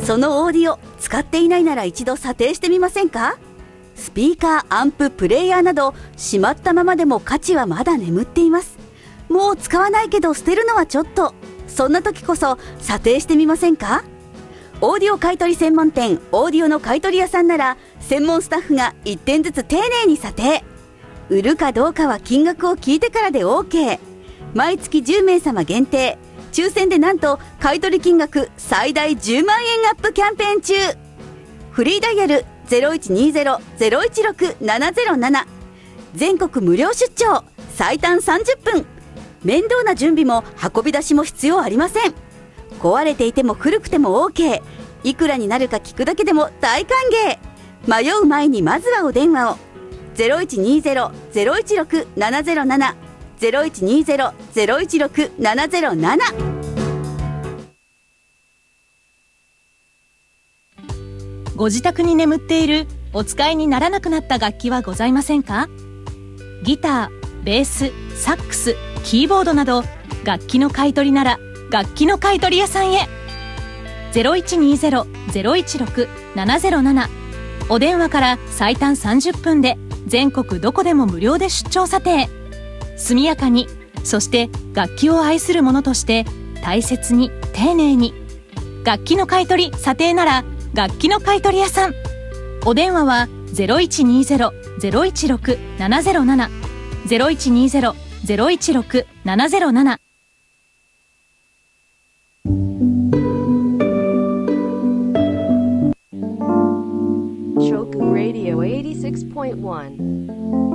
そのオーディオ使っていないなら一度査定してみませんか？スピーカー、アンプ、プレイヤーなどしまったままでも価値はまだ眠っています。もう使わないけど捨てるのはちょっと、そんな時こそ査定してみませんか？オーディオ買取専門店オーディオの買取屋さんなら専門スタッフが1点ずつ丁寧に査定。売るかどうかは金額を聞いてからで OK。 毎月10名様限定、抽選でなんと買取金額最大10万円アップキャンペーン中。フリーダイヤル 0120-016-707、 全国無料出張、最短30分。面倒な準備も運び出しも必要ありません。壊れていても古くても OK。 いくらになるか聞くだけでも大歓迎。迷う前にまずはお電話を。 0120-016-707、 0120-016-707。 ご自宅に眠っているお使いにならなくなった楽器はございませんか？ギター、ベース、サックス、キーボードなど楽器の買い取りなら楽器の買取屋さんへ。 0120-016-707、 お電話から最短30分で全国どこでも無料で出張査定。速やかに、そして楽器を愛する者として大切に丁寧に。楽器の買い取り査定なら楽器の買取屋さん。お電話は 0120-016-707、 0120-016-707。 Shoku Radio 86.1